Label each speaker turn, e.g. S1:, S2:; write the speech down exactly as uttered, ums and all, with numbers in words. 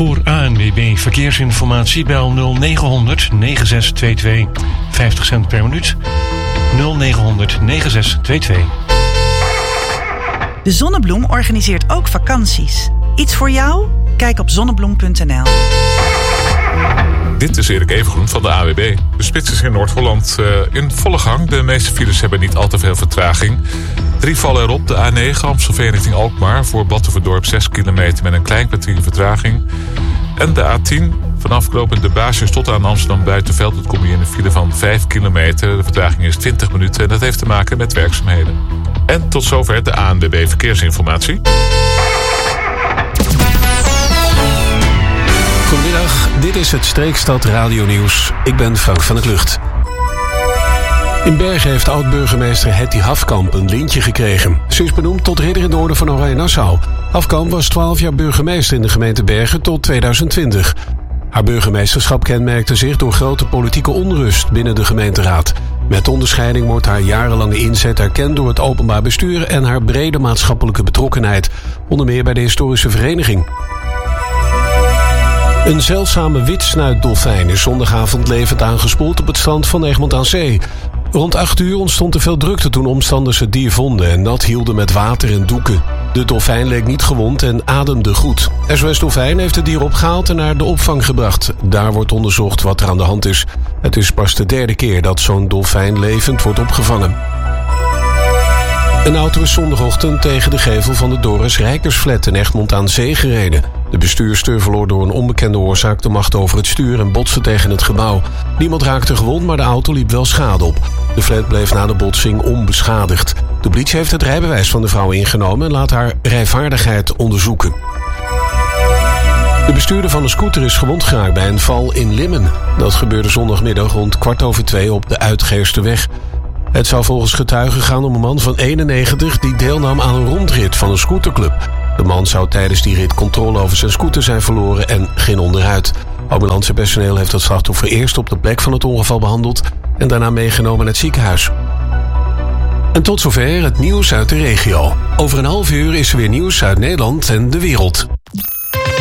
S1: Voor A N W B Verkeersinformatie bel nul negen honderd negen zes twee twee. vijftig cent per minuut. nul negen honderd negen zes twee twee.
S2: De Zonnebloem organiseert ook vakanties. Iets voor jou? Kijk op zonnebloem punt n l.
S3: Dit is Erik Evengroen van de A W B. De spits is in Noord-Holland uh, in volle gang. De meeste files hebben niet al te veel vertraging. Drie vallen erop. De A negen Amstelveen richting Alkmaar. Voor Batuverdorp zes kilometer met een klein kwartier vertraging. En de A tien vanaf knooppunt De Baasjes tot aan Amsterdam Buitenveld. Dat kom je in een file van vijf kilometer. De vertraging is twintig minuten en dat heeft te maken met werkzaamheden. En tot zover de A N W B Verkeersinformatie.
S4: Goedemiddag, dit is het Streekstad Radio Nieuws. Ik ben Frank van der Klucht. In Bergen heeft oud-burgemeester Hetty Hafkamp een lintje gekregen. Ze is benoemd tot ridder in de orde van Oranje-Nassau. Hafkamp was twaalf jaar burgemeester in de gemeente Bergen tot tweeduizend twintig. Haar burgemeesterschap kenmerkte zich door grote politieke onrust binnen de gemeenteraad. Met onderscheiding wordt haar jarenlange inzet erkend door het openbaar bestuur en haar brede maatschappelijke betrokkenheid, onder meer bij de historische vereniging. Een zeldzame witsnuitdolfijn is zondagavond levend aangespoeld op het strand van Egmond aan Zee. Rond acht uur ontstond er veel drukte toen omstanders het dier vonden en nat hielden met water en doeken. De dolfijn leek niet gewond en ademde goed. S O S Dolfijn heeft het dier opgehaald en naar de opvang gebracht. Daar wordt onderzocht wat er aan de hand is. Het is pas de derde keer dat zo'n dolfijn levend wordt opgevangen. Een auto is zondagochtend tegen de gevel van de Doris Rijkersflat in Egmond aan Zee gereden. De bestuurster verloor door een onbekende oorzaak de macht over het stuur en botste tegen het gebouw. Niemand raakte gewond, maar de auto liep wel schade op. De flat bleef na de botsing onbeschadigd. De politie heeft het rijbewijs van de vrouw ingenomen en laat haar rijvaardigheid onderzoeken. De bestuurder van een scooter is gewond geraakt bij een val in Limmen. Dat gebeurde zondagmiddag rond kwart over twee op de Uitgeersterweg. Het zou volgens getuigen gaan om een man van eenennegentig die deelnam aan een rondrit van een scooterclub. De man zou tijdens die rit controle over zijn scooter zijn verloren en ging onderuit. Ambulancepersoneel heeft het slachtoffer eerst op de plek van het ongeval behandeld en daarna meegenomen naar het ziekenhuis. En tot zover het nieuws uit de regio. Over een half uur is er weer nieuws uit Nederland en de wereld.